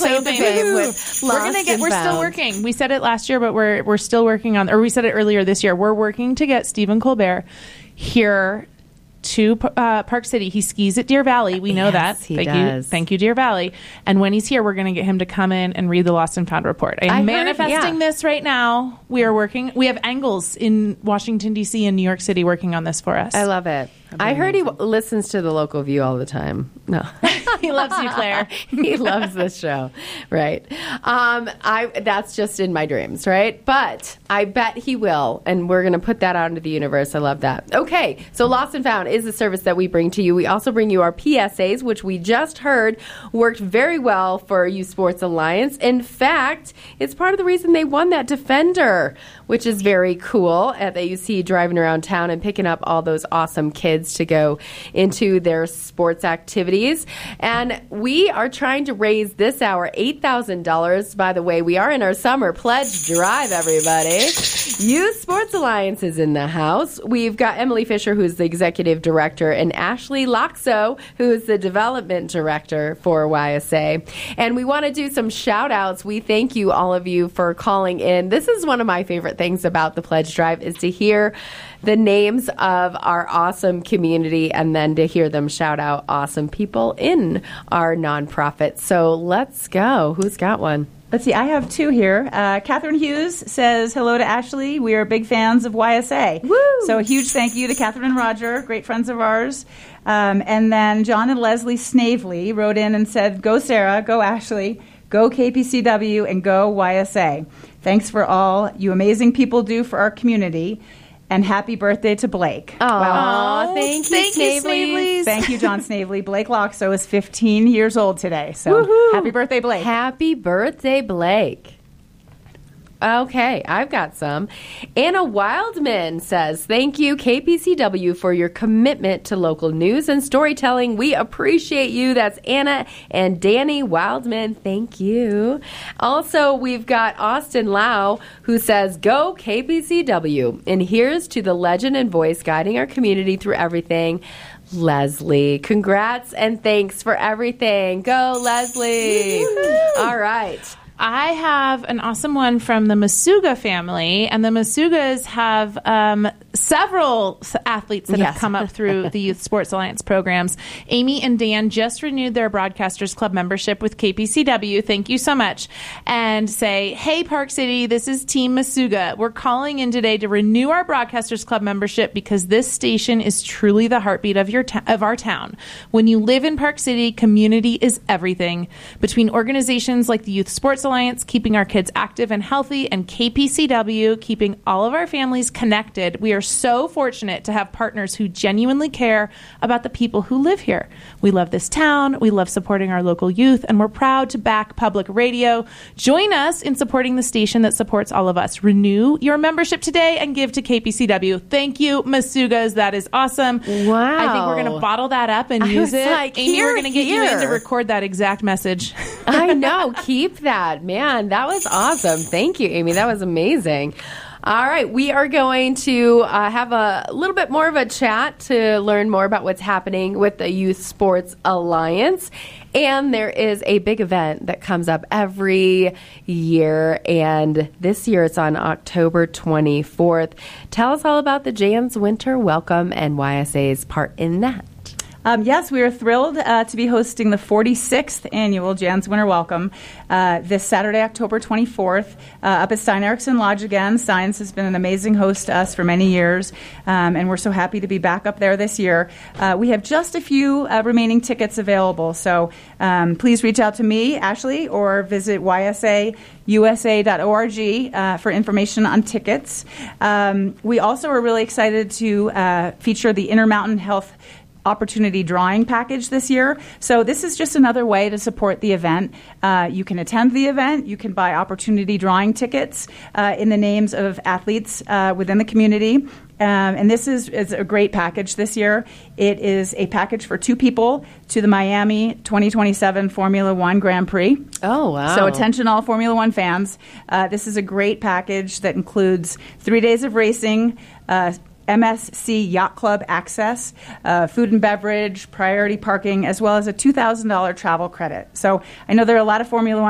Play the Babe with We're still working. We said it last year, but we're still working on, or we said it earlier this year. We're working to get Stephen Colbert here to Park City. He skis at Deer Valley. We know that. Thank you, Deer Valley. And when he's here, we're going to get him to come in and read the Lost and Found report. I am manifesting this right now. We are working. We have angles in Washington, D.C. and New York City working on this for us. I love it. I heard he listens to the Local View all the time. No. He loves you, Claire. He loves this show. Right. That's just in my dreams, right? But I bet he will, and we're going to put that out into the universe. I love that. Okay, so Lost and Found is the service that we bring to you. We also bring you our PSAs, which we just heard worked very well for Youth Sports Alliance. In fact, it's part of the reason they won that Defender, which is very cool, that you see driving around town and picking up all those awesome kids to go into their sports activities. And we are trying to raise this hour $8,000. By the way, we are in our summer pledge drive, everybody. Youth Sports Alliance is in the house. We've got Emily Fisher, who's the executive director, and Ashley Loxo, who is the development director for YSA. And we want to do some shout outs. We thank you, all of you, for calling in. This is one of my favorite things about the pledge drive, is to hear the names of our awesome community and then to hear them shout out awesome people in our nonprofit. So let's go. Who's got one? Let's see. I have two here. Catherine Hughes says, hello to Ashley. We are big fans of YSA. Woo! So a huge thank you to Catherine and Roger, great friends of ours. And then John and Leslie Snavely wrote in and said, go Sarah, go Ashley, go KPCW, and go YSA. Thanks for all you amazing people do for our community. And happy birthday to Blake. Wow. Thank you, Snavely. Thank you, John Snavely. Blake Loxo is 15 years old today. So woohoo. Happy birthday, Blake. Happy birthday, Blake. Okay, I've got some. Anna Wildman says, thank you, KPCW, for your commitment to local news and storytelling. We appreciate you. That's Anna and Danny Wildman. Thank you. Also, we've got Austin Lau, who says, go KPCW. And here's to the legend and voice guiding our community through everything, Leslie. Congrats and thanks for everything. Go, Leslie. All right. I have an awesome one from the Masuga family, and the Masugas have several athletes that have come up through the Youth Sports Alliance programs. Amy and Dan just renewed their Broadcasters Club membership with KPCW. Thank you so much. And say, hey, Park City, this is Team Masuga. We're calling in today to renew our Broadcasters Club membership because this station is truly the heartbeat of our town. When you live in Park City, community is everything. Between organizations like the Youth Sports Alliance, keeping our kids active and healthy, and KPCW, keeping all of our families connected, we are so fortunate to have partners who genuinely care about the people who live here. We love this town, we love supporting our local youth, and we're proud to back public radio. Join us in supporting the station that supports all of us. Renew your membership today and give to KPCW. Thank you, Masugas. That is awesome. Wow. I think we're going to bottle that up and use it. Like, Amy, we're going to get you in to record that exact message. I know. Keep that. Man, that was awesome. Thank you, Amy. That was amazing. All right, we are going to have a little bit more of a chat to learn more about what's happening with the Youth Sports Alliance. And there is a big event that comes up every year, and this year it's on October 24th. Tell us all about the Jan's Winter Welcome and YSA's part in that. Yes, we are thrilled to be hosting the 46th annual Jan's Winter Welcome this Saturday, October 24th, up at Stein Eriksen Lodge again. Stein's has been an amazing host to us for many years, and we're so happy to be back up there this year. We have just a few remaining tickets available, so please reach out to me, Ashley, or visit ysausa.org for information on tickets. We also are really excited to feature the Intermountain Health Opportunity Drawing Package this year. So this is just another way to support the event. You can attend the event. You can buy Opportunity Drawing tickets in the names of athletes within the community. And this is a great package this year. It is a package for two people to the Miami 2027 Formula One Grand Prix. Oh, wow. So attention all Formula One fans. This is a great package that includes 3 days of racing, MSC Yacht Club access, food and beverage, priority parking, as well as a $2,000 travel credit. So I know there are a lot of Formula One